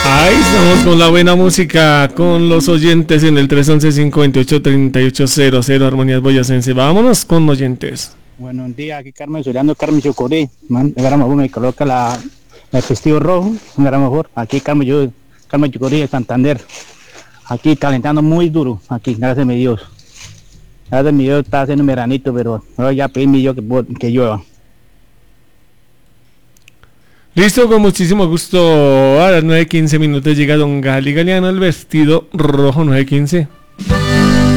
Ahí estamos con la buena música, con los oyentes en el 311-58-3800, Armonías Boyacense. Vámonos con oyentes. Buenos días, aquí Carmen Soriano, Carmen Chocoré. Agarramos uno y coloca el vestido rojo, agarramos mejor. Aquí Carmen Chocoré de Santander. Aquí calentando muy duro, aquí, gracias a mi Dios. Gracias a mi Dios está haciendo un veranito, pero ahora ya pedí mi Dios que llueva. Listo, con muchísimo gusto. A las 9:15 llega don Gali Galeano, el vestido rojo 9:15.